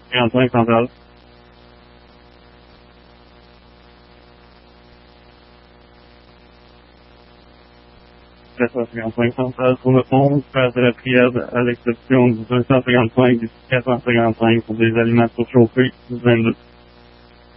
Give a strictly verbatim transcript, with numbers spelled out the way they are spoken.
cinquante-cinq centrale. quatre cent cinquante-cinq centrale pour le onze, faire de la triade à l'exception du deux cent cinquante-cinq et du quatre cent cinquante-cinq pour des aliments surchauffés, vingt-deux.